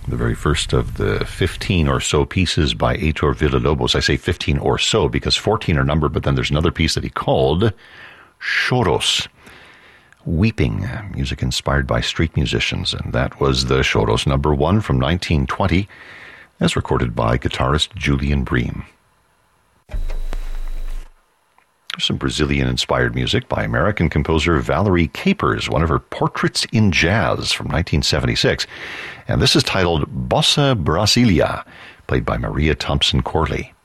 the very first of the 15 or so pieces by Heitor Villa-Lobos. I say 15 or so because 14 are numbered, but then there's another piece that he called Choros, weeping, music inspired by street musicians, and that was the Choros number 1 from 1920, as recorded by guitarist Julian Bream. Some Brazilian-inspired music by American composer Valerie Capers, one of her Portraits in Jazz from 1976. And this is titled Bossa Brasilia, played by Maria Thompson Corley.